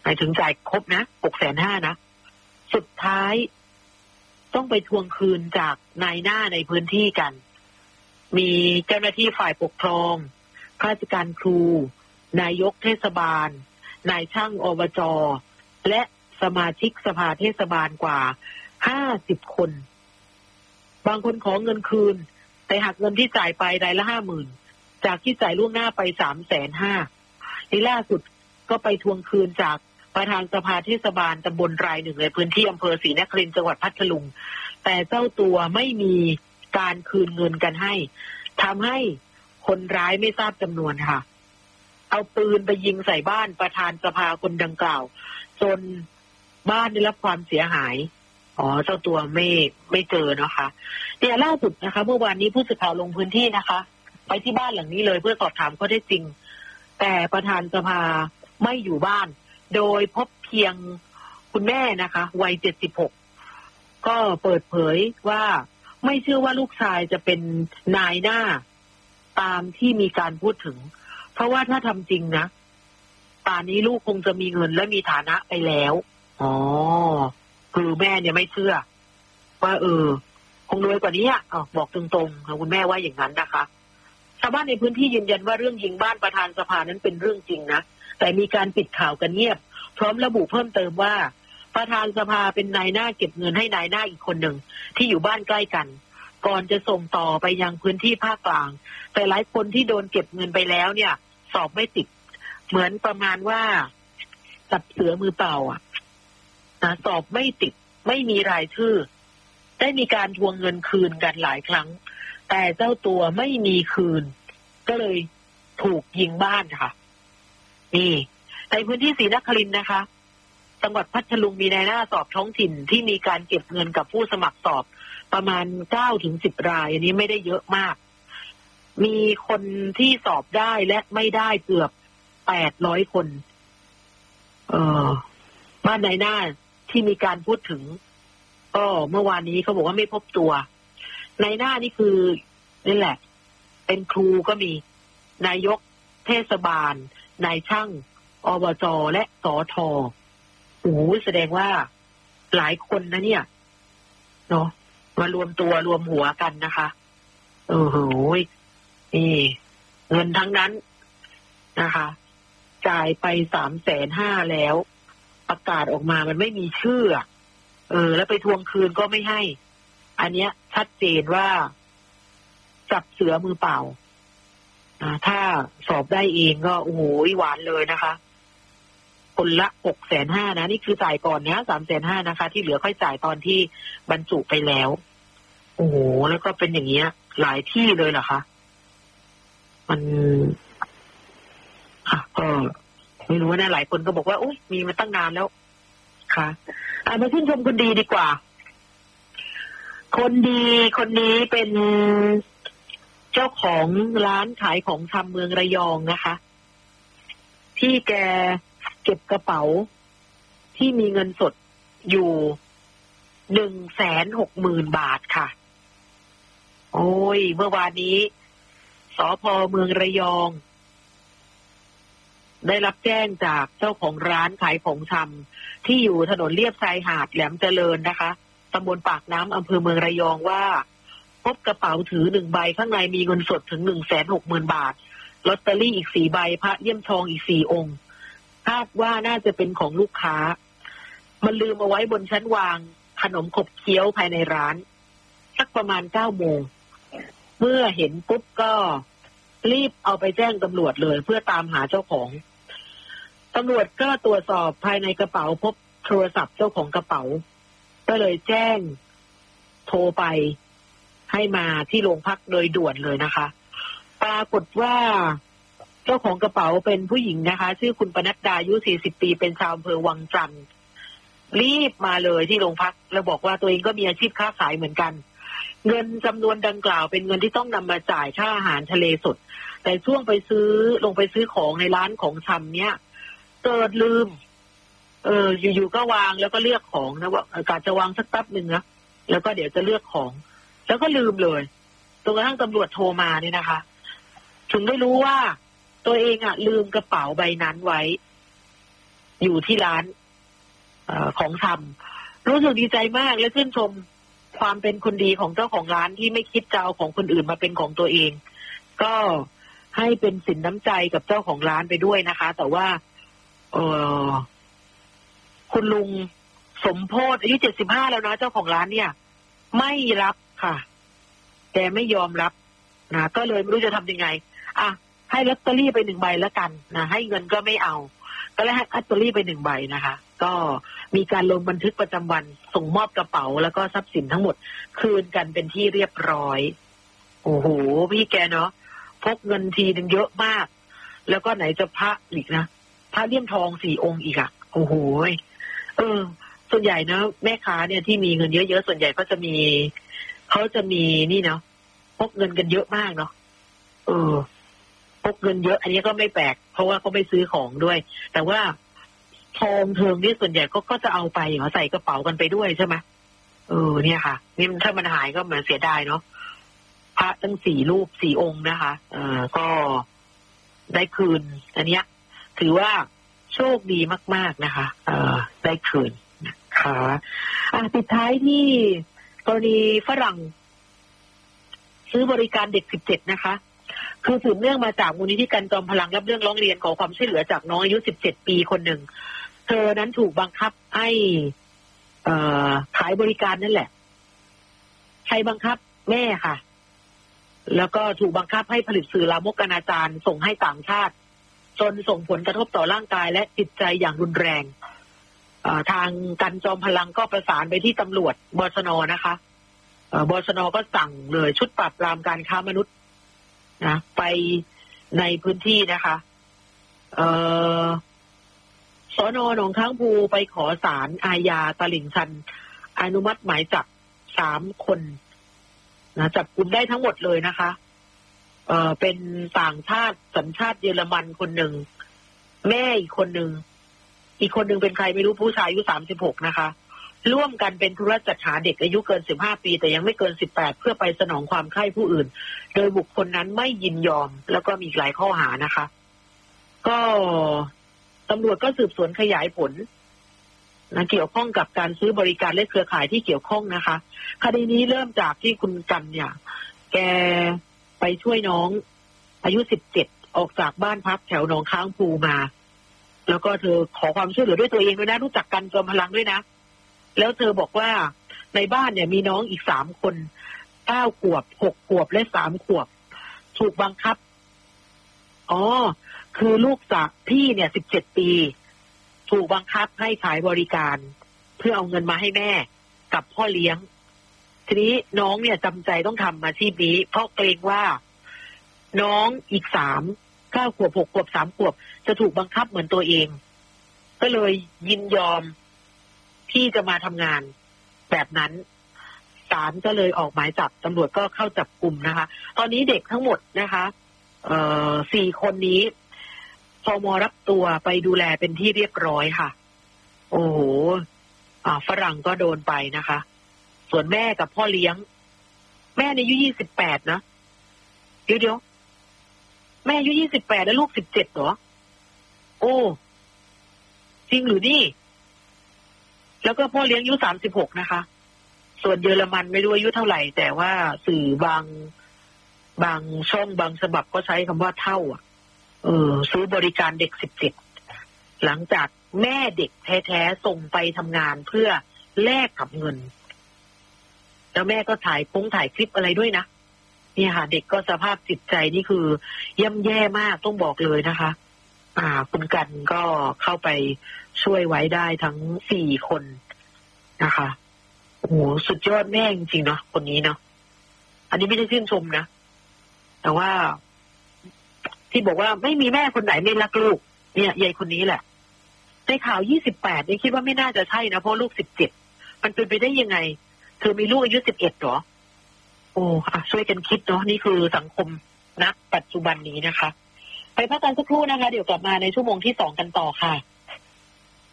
ายถึงจ่ายครบนะ650,000นะสุดท้ายต้องไปทวงคืนจากนายหน้าในพื้นที่กันมีเจ้าหน้าที่ฝ่ายปกครองข้าราชการครูนายกเทศบาลนายช่างอบจ.และสมาชิกสภาเทศบาลกว่า50 คนบางคนขอเงินคืนแต่หักเงินที่จ่ายไปรายละ 50,000 จากที่จ่ายล่วงหน้าไป 350,000 ที่ล่าสุดก็ไปทวงคืนจากประธานสภาเทศบาลตำบลรายหนึ่งในพื้นที่อำเภอศรีนครินทร์จังหวัดพัทลุงแต่เจ้าตัวไม่มีการคืนเงินกันให้ทำให้คนร้ายไม่ทราบจำนวนค่ะเอาปืนไปยิงใส่บ้านประธานสภาคนดังกล่าวจนบ้านได้รับความเสียหายเจ้าตัวไม่เจอนะคะเนี่ยล่าสุดนะคะเมื่อวานนี้ผู้สื่อข่าวลงพื้นที่นะคะไปที่บ้านหลังนี้เลยเพื่อสอบถามข้อเท็จจริงแต่ประธานสภาไม่อยู่บ้านโดยพบเพียงคุณแม่นะคะวัย76ก็เปิดเผยว่าไม่เชื่อว่าลูกชายจะเป็นนายหน้าตามที่มีการพูดถึงเพราะว่าถ้าทำจริงนะป่านนี้ลูกคงจะมีเงินและมีฐานะไปแล้วคือแม่เนี่ยไม่เชื่อว่าคงรวยกว่านี้บอกตรงๆคุณแม่ว่าอย่างนั้นนะคะชาวบ้านในพื้นที่ยืนยันว่าเรื่องยิงบ้านประธานสภานั้นเป็นเรื่องจริงนะแต่มีการปิดข่าวกันเงียบพร้อมระบุเพิ่มเติมว่าประธานสภาเป็นนายหน้าเก็บเงินให้นายหน้าอีกคนหนึ่งที่อยู่บ้านใกล้กันก่อนจะส่งต่อไปยังพื้นที่ภาคกลางแต่หลายคนที่โดนเก็บเงินไปแล้วเนี่ยสอบไม่ติดเหมือนประมาณว่าจับเสือมือเปล่าสอบไม่ติดไม่มีรายชื่อได้มีการทวงเงินคืนกันหลายครั้งแต่เจ้าตัวไม่มีคืนก็เลยถูกยิงบ้านค่ะนี่ในพื้นที่ศรีนครินทร์นะคะจังหวัดพัทลุงมีนายหน้าสอบท้องถิ่นที่มีการเก็บเงินกับผู้สมัครสอบประมาณ 9-10 รายอันนี้ไม่ได้เยอะมากมีคนที่สอบได้และไม่ได้เกือบ800 คนบ้านนายหน้าที่มีการพูดถึงก็เมื่อวานนี้เขาบอกว่าไม่พบตัวนายหน้านี่คือนี่แหละเป็นครูก็มีนายกเทศบาลนายช่างอบจ.และสท.แสดงว่าหลายคนนะเนี่ยเนาะมารวมตัวรวมหัวกันนะคะนี่เงินทั้งนั้นนะคะจ่ายไป 350,000 แล้วประกาศออกมามันไม่มีชื่อแล้วไปทวงคืนก็ไม่ให้อันเนี้ยชัดเจนว่าจับเสือมือเปล่าถ้าสอบได้เองก็หวานเลยนะคะคนละ 650,000 นะนี่คือจ่ายก่อนนะ350,000นะคะที่เหลือค่อยจ่ายตอนที่บรรจุไปแล้วแล้วก็เป็นอย่างเงี้ยหลายที่เลยเหรอคะมันก็ไม่รู้นะหลายคนก็บอกว่าอุ๊ยมีมาตั้งนานแล้วค่ะมาชื่นชมคนดีดีกว่าคนดีคนนี้เป็นเจ้าของร้านขายของชำเมืองระยองนะคะที่แกเก็บกระเป๋าที่มีเงินสดอยู่ 160,000 บาทค่ะเมื่อวานนี้สภ.เมืองระยองได้รับแจ้งจากเจ้าของร้านขายของชำที่อยู่ถนนเลียบชายหาดแหลมเจริญนะคะตำบลปากน้ำอำเภอเมืองระยองว่าพบกระเป๋าถือ1 ใบข้างในมีเงินสดถึง 160,000 บาทลอตเตอรี่อีก4 ใบพระเลี่ยมทองอีก4 องค์คาดว่าน่าจะเป็นของลูกค้ามันลืมเอาไว้บนชั้นวางขนมขบเคี้ยวภายในร้านสักประมาณ 9 โมงเมื่อเห็นปุ๊บก็รีบเอาไปแจ้งตำรวจเลยเพื่อตามหาเจ้าของตำรวจก็ตรวจสอบภายในกระเป๋าพบโทรศัพท์เจ้าของกระเป๋าก็เลยแจ้งโทรไปให้มาที่โรงพักโดยด่วนเลยนะคะปรากฏว่าเจ้าของกระเป๋าเป็นผู้หญิงนะคะชื่อคุณปนัดดาอายุ40 ปีเป็นชาวอำเภอวังจันทร์รีบมาเลยที่โรงพักแล้วบอกว่าตัวเองก็มีอาชีพค้าขายเหมือนกันเงินจำนวนดังกล่าวเป็นเงินที่ต้องนำมาจ่ายค่าอาหารทะเลสดแต่ช่วงลงไปซื้อของในร้านของชำเนี้ยเกิดลืมอยู่ๆก็วางแล้วก็เลือกของนะว่ากะจะวางสักแป๊บนึงนะแล้วก็เดี๋ยวจะเลือกของแล้วก็ลืมเลยจนกระทั่งตำรวจโทรมาเนี่ยนะคะถึงได้รู้ว่าตัวเองลืมกระเป๋าใบนั้นไว้อยู่ที่ร้านของชำรู้สึกดีใจมากและชื่นชมความเป็นคนดีของเจ้าของร้านที่ไม่คิดจะเอาของคนอื่นมาเป็นของตัวเองก็ให้เป็นสินน้ำใจกับเจ้าของร้านไปด้วยนะคะแต่ว่าคุณลุงสมโพธิ์อายุ75แล้วนะเจ้าของร้านเนี่ยไม่รับค่ะแต่ไม่ยอมรับนะก็เลยไม่รู้จะทำยังไงให้ลอตเตอรี่ไป1 ใบแล้วกันนะให้เงินก็ไม่เอาก็เลยให้ลอตเตอรี่ไป1 ใบนะคะก็มีการลงบันทึกประจำวันส่งมอบกระเป๋าแล้วก็ทรัพย์สินทั้งหมดคืนกันเป็นที่เรียบร้อยโอ้โหพี่แกเนาะพกเงินทีนึงเยอะมากแล้วก็ไหนจะพระอีกนะพระเลี่ยมทอง4 องค์อีกโอ้โหส่วนใหญ่นะแม่ค้าเนี่ยที่มีเงินเยอะๆส่วนใหญ่ก็จะมีเขาจะมีนี่เนาะพกเงินกันเยอะมากเนาะพกเงินเยอะอันนี้ก็ไม่แปลกเพราะว่าเขาไม่ซื้อของด้วยแต่ว่าทองเทิงนี่ส่วนใหญ่ก็จะเอาไปใส่กระเป๋ากันไปด้วยใช่ไหมเนี่ยค่ะนี่ถ้ามันหายก็เหมือนเสียดายเนาะพระตั้ง4 รูป4 องค์นะคะก็ได้คืนอันเนี้ยถือว่าโชคดีมากๆนะคะได้คืนนะคะปิดท้ายที่กรณีฝรั่งซื้อบริการเด็ก17นะคะคือสืบเนื่องมาจากมูลนิธิกันจอมพลังรับเรื่องร้องเรียนขอความช่วยเหลือจากน้องอายุ17 ปีคนหนึ่งเธอนั้นถูกบังคับให้ขายบริการนั่นแหละใครบังคับแม่ค่ะแล้วก็ถูกบังคับให้ผลิตสื่อลามกอนาจารส่งให้ต่างชาติจนส่งผลกระทบต่อร่างกายและจิตใจอย่างรุนแรงทางกันจอมพลังก็ประสานไปที่ตำรวจบชน.นะคะบชน.ก็สั่งเลยชุดปราบปรามการค้ามนุษย์นะไปในพื้นที่นะคะสน.หนองค้างภูไปขอศาลอาญาตลิ่งชันอนุมัติหมายจับ3 คนนะจับกุมได้ทั้งหมดเลยนะคะเป็นต่างชาติสัญชาติเยอรมันคนหนึ่งแม่อีกคนหนึ่งเป็นใครไม่รู้ผู้ชายอายุ36นะคะร่วมกันเป็นธุรจัดหาเด็กอายุเกิน15 ปีแต่ยังไม่เกิน18เพื่อไปสนองความใคร่ผู้อื่นโดยบุคคลนั้นไม่ยินยอมแล้วก็มีหลายข้อหานะคะก็ตำรวจก็สืบสวนขยายผลนะเกี่ยวข้องกับการซื้อบริการและเครือข่ายที่เกี่ยวข้องนะคะคดีนี้เริ่มจากที่คุณกันเนี่ยแกไปช่วยน้องอายุ17ออกจากบ้านพักแถวหนองค้างภูมาแล้วก็เธอขอความช่วยเหลือด้วยตัวเองด้วยนะรู้จักกันจอมพลังด้วยนะแล้วเธอบอกว่าในบ้านเนี่ยมีน้องอีก3 คน9 ขวบ6 ขวบและ3 ขวบถูกบังคับคือลูกจากพี่เนี่ย17 ปีถูกบังคับให้ขายบริการเพื่อเอาเงินมาให้แม่กับพ่อเลี้ยงทีนี้น้องเนี่ยจำใจต้องทำอาชีพนี้เพราะเกรงว่าน้องอีก9 ขวบ6 ขวบ3 ขวบจะถูกบังคับเหมือนตัวเองก็เลยยินยอมที่จะมาทำงานแบบนั้นศาลก็เลยออกหมายจับตำรวจก็เข้าจับกุมนะคะตอนนี้เด็กทั้งหมดนะคะ4 คนนี้พม.รับตัวไปดูแลเป็นที่เรียบร้อยค่ะโอ้โหฝรั่งก็โดนไปนะคะส่วนแม่กับพ่อเลี้ยงแม่อายุ28นะเดี๋ยวแม่อายุ28แล้วลูก17เหรอโอ้จริงหรือนี่แล้วก็พ่อเลี้ยงอายุ36นะคะส่วนเยอรมันไม่รู้อายุเท่าไหร่แต่ว่าสื่อบางช่องบางฉบับก็ใช้คำว่าเท่าซื้อบริการเด็ก17หลังจากแม่เด็กแท้ๆส่งไปทำงานเพื่อแลกกับเงินแล้วแม่ก็ถ่ายคลิปอะไรด้วยนะเนี่ยค่ะเด็กก็สภาพจิตใจนี่คือย่ำแย่มากต้องบอกเลยนะคะคุณกันก็เข้าไปช่วยไว้ได้ทั้ง4 คนนะคะโอ้โหสุดยอดแม่จริงๆเนาะคนนี้เนาะอันนี้ไม่ได้ชื่นชมนะแต่ว่าที่บอกว่าไม่มีแม่คนไหนไม่รักลูกเนี่ยยายคนนี้แหละในข่าว28นี่คิดว่าไม่น่าจะใช่นะเพราะลูก17มันเป็นไปได้ยังไงเธอมีลูกอายุ11เหรอโอ้ช่วยกันคิดเนาะนี่คือสังคมณปัจจุบันนี้นะคะไปพักกันสักครู่นะคะเดี๋ยวกลับมาในชั่วโมงที่2กันต่อค่ะ